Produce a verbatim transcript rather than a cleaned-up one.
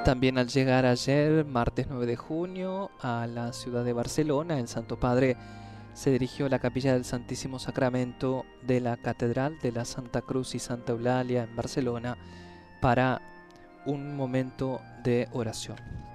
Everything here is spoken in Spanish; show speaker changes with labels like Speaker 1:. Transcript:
Speaker 1: También al llegar ayer, martes nueve de junio, a la ciudad de Barcelona, el Santo Padre se dirigió a la capilla del Santísimo Sacramento de la Catedral de la Santa Cruz y Santa Eulalia en Barcelona para un momento de oración.